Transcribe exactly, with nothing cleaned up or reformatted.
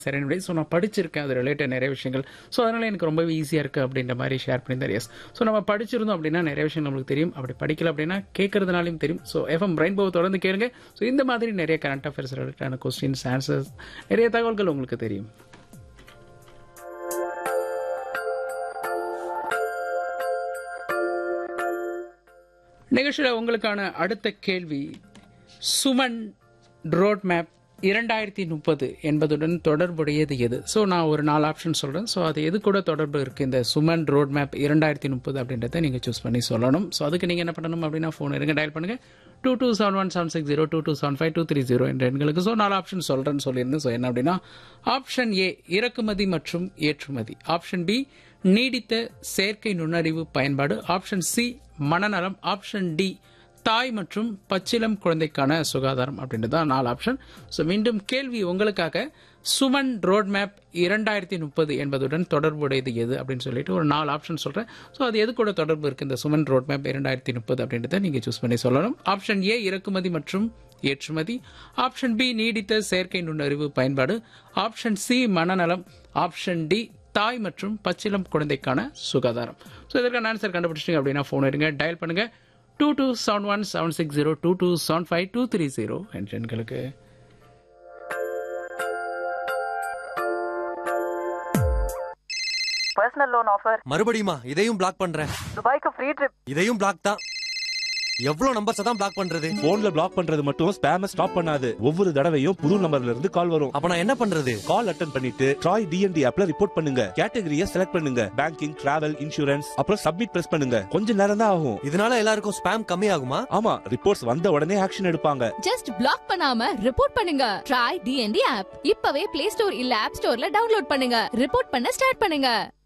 சரி ஸோ நான் படிச்சிருக்கேன் அது ரிலேட்டட் நிறைய விஷயங்கள். ஸோ அதனால எனக்கு ரொம்பவே ஈஸியாக இருக்குது அப்படின்ற மாதிரி ஷேர் பண்ணியிருந்தார். எஸ் ஸோ நம்ம படிச்சிருந்தோம் அப்படின்னா நிறைய விஷயம் நம்மளுக்கு தெரியும். அப்படி படிக்கல அப்படின்னா கேட்கறதுனாலையும் தெரியும். ஸோ எஃப்எம் ரெயின்போ தொடர்ந்து கேளுங்க. ஸோ இந்த மாதிரி நிறைய கரண்ட் அஃபேர்ஸ் ரிலேட்டடான கொஸ்டின்ஸ் ஆன்சர்ஸ் நிறைய தகவல்கள் உங்களுக்கு தெரியும். நிகழ்ச்சியில் உங்களுக்கான அடுத்த கேள்வி, சுமன் ரோட் மேப் இரண்டாயிரத்தி முப்பது என்பதுடன் தொடர்புடையது எது? ஸோ நான் ஒரு நாலு ஆப்ஷன் சொல்கிறேன். ஸோ அது எது கூட தொடர்பு இருக்குது இந்த சுமன் ரோட் மேப் இரண்டாயிரத்தி முப்பது அப்படின்றத நீங்கள் சூஸ் பண்ணி சொல்லணும். ஸோ அதுக்கு நீங்கள் என்ன பண்ணணும் அப்படின்னா ஃபோன் இருங்க, டயல் பண்ணுங்கள் two two seven one seven six zero two two seven five two three zero என்ற எண்களுக்கு. ஸோ நாலு ஆப்ஷன் சொல்கிறேன்னு சொல்லியிருந்தேன். ஸோ என்ன அப்படின்னா ஆப்ஷன் ஏ இறக்குமதி மற்றும் ஏற்றுமதி, ஆப்ஷன் பி நீடித்த செயற்கை நுண்ணறிவு பயன்பாடு, ஆப்ஷன் சி மனநலம், ஆப்ஷன் டி தாய் மற்றும் பச்சிளம் குழந்தைக்கான சுகாதாரம் அப்படின்றது தான் நாலு ஆப்ஷன். ஸோ மீண்டும் கேள்வி உங்களுக்காக, சுமன் ரோட் மேப் இரண்டாயிரத்தி முப்பது என்பதுடன் தொடர்புடையது எது அப்படின்னு சொல்லிட்டு ஒரு நாலு ஆப்ஷன் சொல்கிறேன். ஸோ அது எது கூட தொடர்பு இருக்குது இந்த சுமன் ரோட் மேப் இரண்டாயிரத்தி முப்பது அப்படின்றத நீங்கள் சூஸ் பண்ணி சொல்லணும். ஆப்ஷன் ஏ இறக்குமதி மற்றும் ஏற்றுமதி, ஆப்ஷன் பி நீடித்த செயற்கை நுண்ணறிவு பயன்பாடு, ஆப்ஷன் சி மனநலம், ஆப்ஷன் டி தாய் மற்றும் பச்சிளம் குழந்தைக்கான சுகாதாரம். ஸோ இதற்கான ஆன்சர் கண்டுபிடிச்சிங்க அப்படின்னா ஃபோன் எடுங்க, டயல் பண்ணுங்க two two seven one seven six zero two two seven five two three zero என்ற எண்களுக்கு. பர்சனல் லோன் ஆஃபர் மறுபடியுமா? இதையும் பிளாக் பண்றேன். துபாய்க்கு ஃப்ரீ ட்ரிப், இதையும் பிளாக் தான். எவ்வளவு நம்பர்ஸ் தான் பிளாக் பண்றது? போன்ல பிளாக் பண்றது மட்டும் ஸ்பேம ஸ்டாப் பண்ணாது. ஒவ்வொரு தடவையும் புது நம்பர்ல இருந்து கால் வரும். அப்ப நான் என்ன பண்றது? கால் அட்டெண்ட் பண்ணிட்டு ட்ராய் டிஎன்டி ஆப்ல ரிப்போர்ட் பண்ணுங்க. கேட்டகரியை செலக்ட் பண்ணுங்க, பேங்கிங், டிராவல், இன்சூரன்ஸ், அப்புறம் சப்மிட் பிரஸ் பண்ணுங்க. கொஞ்ச நேரம் தான் ஆகும். இதனால எல்லாருக்கும் ஸ்பேம் கம்மி ஆகுமா? ஆமா, ரிப்போர்ட்ஸ் வந்த உடனே ஆக்ஷன் எடுப்பாங்க. ஜஸ்ட் பிளாக் பண்ணாம ரிப்போர்ட் பண்ணுங்க. ட்ராய் டிஎன்டி ஆப் இப்பவே பிளே ஸ்டோர் இல்ல ஆப் ஸ்டோர்ல டவுன்லோட் பண்ணுங்க. ரிப்போர்ட் பண்ண ஸ்டார்ட் பண்ணுங்க.